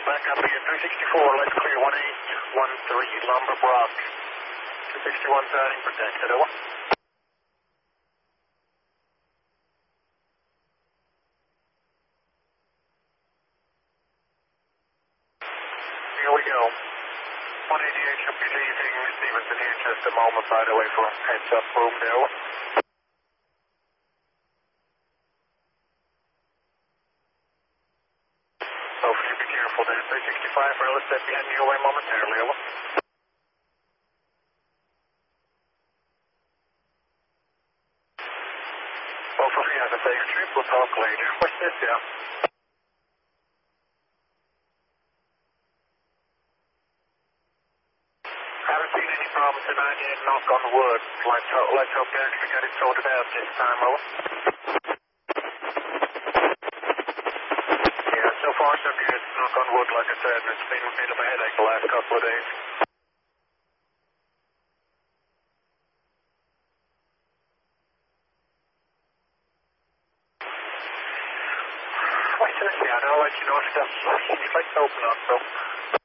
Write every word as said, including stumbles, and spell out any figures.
back up again. three sixty-four, let's clear one eight one three, Lumber Brock. two sixty-one signing protected, over. Here we go. one eighty-eight should be leaving Stevenson here just a moment, by the way, for heads up boom there. Hopefully be careful there. three sixty-five, rail step behind you away momentarily, over. Hopefully have a safe trip, we'll talk later. What's this, yeah? Haven't seen any problems tonight yet, knock on wood. Let's hope, let's hope they actually get it sorted out this time, over. Yeah, so far so good. Knock on wood, like I said, it's been a bit of a headache the last couple of days. Wait till I see, I'll let you know if that's, if it's open up, so.